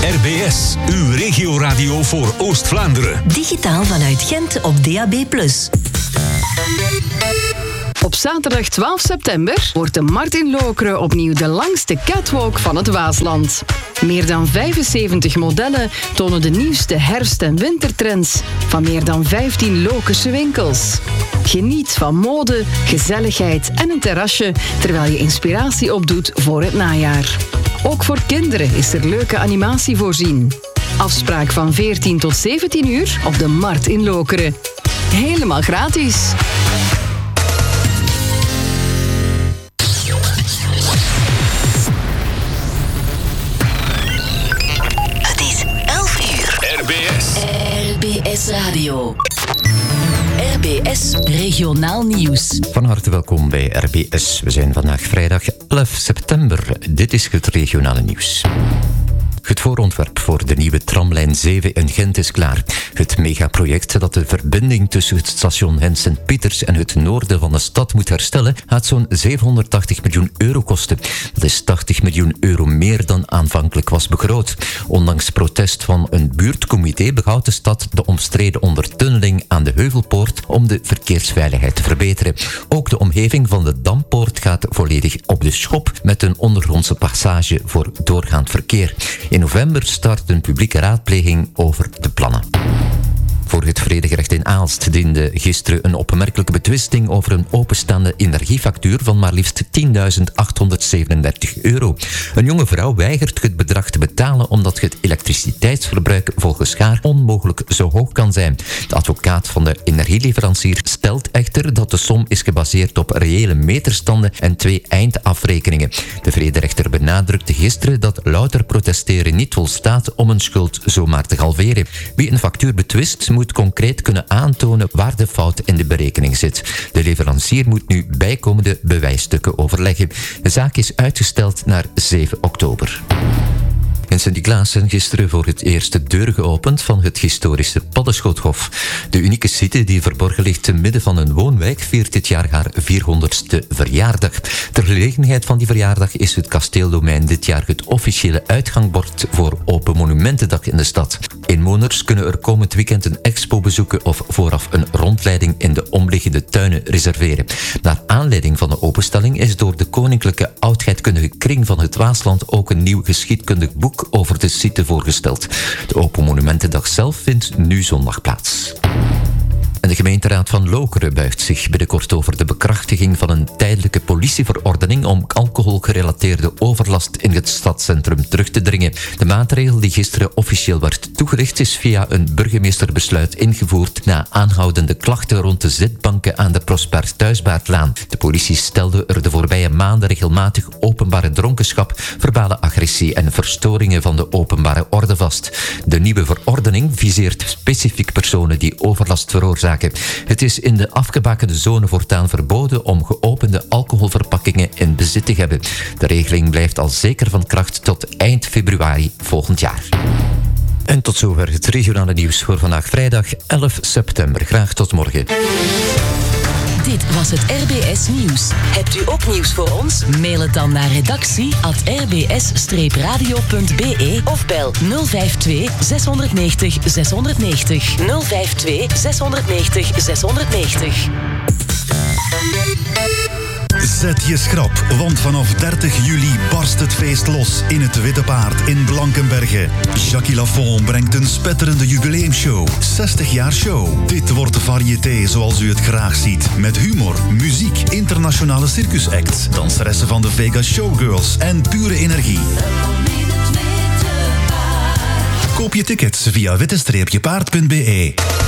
RBS, uw regioradio voor Oost-Vlaanderen. Digitaal vanuit Gent op DAB+. Op zaterdag 12 september wordt de Markt in Lokeren opnieuw de langste catwalk van het Waasland. Meer dan 75 modellen tonen de nieuwste herfst- en wintertrends van meer dan 15 Lokerse winkels. Geniet van mode, gezelligheid en een terrasje terwijl je inspiratie opdoet voor het najaar. Ook voor kinderen is er leuke animatie voorzien. Afspraak van 14 tot 17 uur op de Markt in Lokeren. Helemaal gratis. Het is 11 uur. RBS Radio. RBS Regionaal Nieuws. Van harte welkom bij RBS. We zijn vandaag vrijdag 11 september. Dit is het regionale nieuws. Het voorontwerp voor de nieuwe tramlijn 7 in Gent is klaar. Het megaproject dat de verbinding tussen het station Gent-Sint-Pieters en het noorden van de stad moet herstellen, gaat zo'n 780 miljoen euro kosten. Dat is 80 miljoen euro meer dan aanvankelijk was begroot. Ondanks protest van een buurtcomité behoudt de stad de omstreden ondertunneling aan de Heuvelpoort om de verkeersveiligheid te verbeteren. Ook de omgeving van de Dampoort gaat volledig op de schop met een ondergrondse passage voor doorgaand verkeer. In november start een publieke raadpleging over de plannen. Voor het vredegerecht in Aalst diende gisteren een opmerkelijke betwisting over een openstaande energiefactuur van maar liefst 10.837 euro. Een jonge vrouw weigert het bedrag te betalen omdat het elektriciteitsverbruik volgens haar onmogelijk zo hoog kan zijn. De advocaat van de energieleverancier stelt echter dat de som is gebaseerd op reële meterstanden en 2 eindafrekeningen. De vrederechter benadrukte gisteren dat louter protesteren niet volstaat om een schuld zomaar te halveren. Wie een factuur betwist moet concreet kunnen aantonen waar de fout in de berekening zit. De leverancier moet nu bijkomende bewijsstukken overleggen. De zaak is uitgesteld naar 7 oktober. In Sint-Niklaas zijn gisteren voor het eerst de deur geopend van het historische Paddenschothof. De unieke site die verborgen ligt te midden van een woonwijk viert dit jaar haar 400ste verjaardag. Ter gelegenheid van die verjaardag is het kasteeldomein dit jaar het officiële uitgangbord voor Open Monumentendag in de stad. Inwoners kunnen er komend weekend een expo bezoeken of vooraf een rondleiding in de omliggende tuinen reserveren. Naar aanleiding van de openstelling is door de Koninklijke Oudheidkundige Kring van het Waasland ook een nieuw geschiedkundig boek over de site voorgesteld. De Open Monumentendag zelf vindt nu zondag plaats. En de gemeenteraad van Lokeren buigt zich binnenkort over de bekrachtiging van een tijdelijke politieverordening om alcoholgerelateerde overlast in het stadscentrum terug te dringen. De maatregel die gisteren officieel werd toegelicht is via een burgemeesterbesluit ingevoerd na aanhoudende klachten rond de zitbanken aan de Prosper Thuisbaardlaan. De politie stelde er de voorbije maanden regelmatig openbare dronkenschap, verbale agressie en verstoringen van de openbare orde vast. De nieuwe verordening viseert specifiek personen die overlast veroorzaken. Het is in de afgebakende zone voortaan verboden om geopende alcoholverpakkingen in bezit te hebben. De regeling blijft al zeker van kracht tot eind februari volgend jaar. En tot zover het regionale nieuws voor vandaag vrijdag 11 september. Graag tot morgen. Dit was het RBS Nieuws. Hebt u ook nieuws voor ons? Mail het dan naar redactie@rbs-radio.be of bel 052 690 690. 052 690 690. Zet je schrap, want vanaf 30 juli barst het feest los in het Witte Paard in Blankenberge. Jackie Lafont brengt een spetterende jubileumshow. 60 jaar show. Dit wordt de variété zoals u het graag ziet. Met humor, muziek, internationale circusacts, danseressen van de Vegas Showgirls en pure energie. Koop je tickets via witte-paard.be.